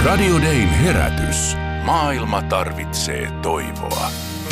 Radio Dayn herätys. Maailma tarvitsee toivoa.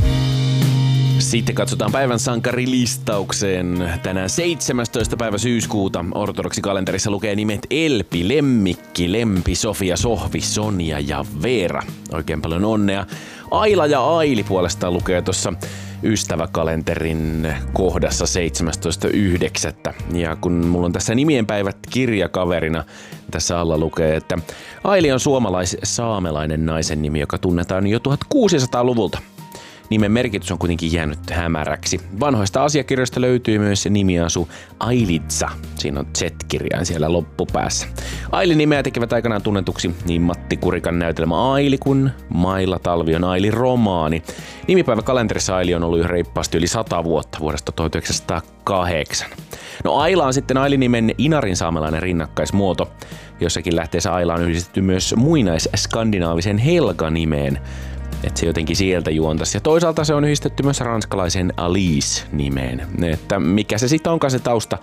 Sitten katsotaan päivän sankarilistaukseen. Tänään 17. päivä syyskuuta ortodoksikalenterissa lukee nimet Elpi, Lemmikki, Lempi, Sofia, Sohvi, Sonja ja Veera. Oikein paljon onnea. Aila ja Aili puolestaan lukee tuossa ystäväkalenterin kohdassa 17.9. Ja kun mulla on tässä nimien päivät kirjakaverina, tässä alla lukee, että Aili on suomalais-saamelainen naisen nimi, joka tunnetaan jo 1600-luvulta. Nimen merkitys on kuitenkin jäänyt hämäräksi. Vanhoista asiakirjoista löytyy myös nimiasu Ailitsa. Siinä on Z-kirjain siellä loppupäässä. Aili-nimeä tekevät aikanaan tunnetuksi niin Matti Kurikan näytelmä Aili kuin Maila Talvion Aili-romaani. Nimipäivä kalenterissa Aili on ollut jo reippaasti yli 100 vuotta vuodesta 1908. No Aila on sitten Aili-nimen inarin saamelainen rinnakkaismuoto. Jossakin lähteessä Aila on yhdistetty myös muinais-skandinaavisen Helga-nimeen. Että se jotenkin sieltä juontaisi. Ja toisaalta se on yhdistetty myös ranskalaisen Alice-nimeen. Että mikä se sitten onkaan se tausta.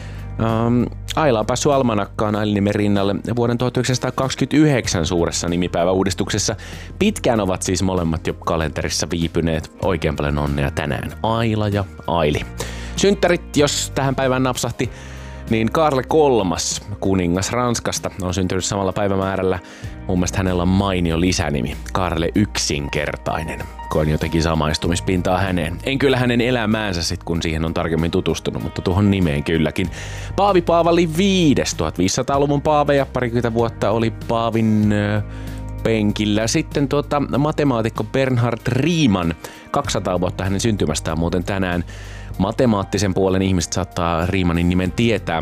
Aila on päässyt almanakkaan Aili-nimen rinnalle vuoden 1929 suuressa nimipäiväuudistuksessa. Pitkään ovat siis molemmat jo kalenterissa viipyneet. Oikein paljon onnea tänään. Aila ja Aili. Synttärit, jos tähän päivään napsahti, niin Karle III, kuningas Ranskasta, on syntynyt samalla päivämäärällä. Mun mielestä hänellä on mainio lisänimi, Karle Yksinkertainen. Koin jotenkin samaistumispintaa häneen. En kyllä hänen elämäänsä sit, kun siihen on tarkemmin tutustunut, mutta tuohon nimeen kylläkin. Paavi Paavali V, 1500-luvun paaveja, parikymmentä vuotta oli paavin penkillä. Sitten matemaatikko Bernhard Riemann, 200 vuotta hänen syntymästään muuten tänään. Matemaattisen puolen ihmiset saattaa Riemannin nimen tietää.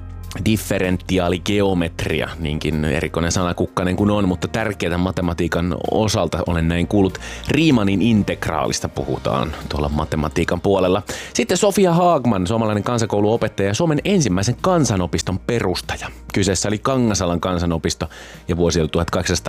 Differentiaaligeometria, niinkin erikoinen sanakukkainen kuin on, mutta tärkeää matematiikan osalta olen näin kuullut. Riemannin integraalista puhutaan tuolla matematiikan puolella. Sitten Sofia Haagman, suomalainen kansakouluopettaja ja Suomen ensimmäisen kansanopiston perustaja. Kyseessä oli Kangasalan kansanopisto ja vuosi oli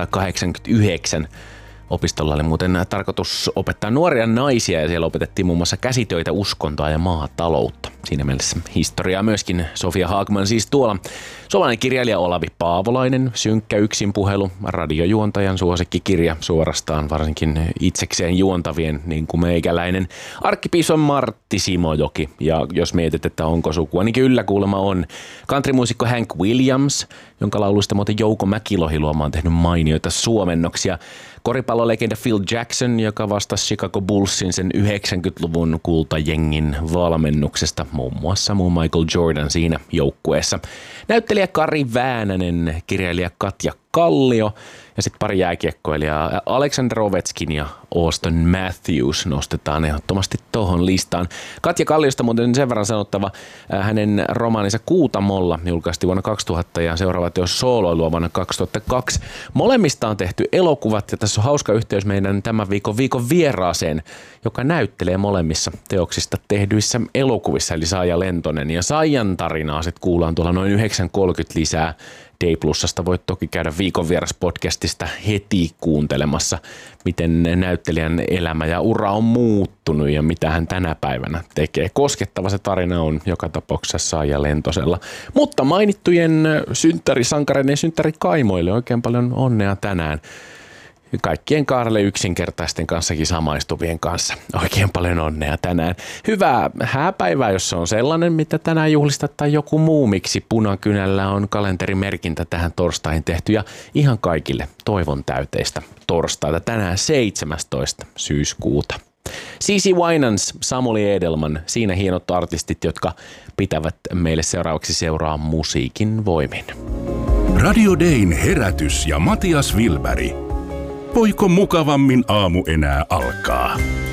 1889. Opistolla oli muuten tarkoitus opettaa nuoria naisia ja siellä opetettiin muun muassa käsitöitä, uskontoa ja maataloutta. Siinä mielessä historiaa myöskin Sofia Haagman siis tuolla. Suomalainen kirjailija Olavi Paavolainen, Synkkä yksinpuhelu, radiojuontajan suosikkikirja suorastaan, varsinkin itsekseen juontavien niin kuin meikäläinen. Arkkipiispa Martti Simojoki, ja jos mietit, että onko sukua, niin kyllä kuulemma on. Countrymuusikko Hank Williams, jonka lauluista muuten Jouko Mäkilohiluoma on tehnyt mainioita suomennoksia. Koripallolegenda Phil Jackson, joka vastasi Chicago Bullsin sen 90-luvun kultajengin valmennuksesta, muun muassa Michael Jordan siinä joukkueessa. Näyttelijä Kari Väänänen, kirjailija Katja Kallio ja sitten pari jääkiekkoilijaa Alexander Ovechkin ja Auston Matthews nostetaan ehdottomasti tohon listaan. Katja Kalliosta muuten sen verran sanottava, hänen romaaninsa Kuutamolla julkaistiin vuonna 2000 ja seuraava teos sooloilua vuonna 2002. Molemmista on tehty elokuvat ja tässä on hauska yhteys meidän tämän viikon vieraaseen, joka näyttelee molemmissa teoksista tehdyissä elokuvissa, eli Saija Lentonen. Ja Saijan tarinaa sitten kuullaan tuolla noin 9.30 lisää. D+:sta voit toki käydä viikon vieras podcastista heti kuuntelemassa, miten näyttelijän elämä ja ura on muuttunut ja mitä hän tänä päivänä tekee. Koskettava se tarina on joka tapauksessa Saija Lentosella. Mutta mainittujen synttärisankareiden synttärikaimoille oikein paljon onnea tänään. Kaikkien Karle yksinkertaisten kanssakin samaistuvien kanssa. Oikein paljon onnea tänään. Hyvää hääpäivää, jos se on sellainen, mitä tänään juhlistat tai joku muu, miksi punakynällä on kalenterimerkintä tähän torstaihin tehty. Ja ihan kaikille toivon täyteistä torstaita tänään 17. syyskuuta. CeCe Winans, Samuli Edelman, siinä hienot artistit, jotka pitävät meille seuraavaksi seuraa musiikin voimin. Radio Dayn herätys ja Matias Wilberg. Voiko mukavammin aamu enää alkaa?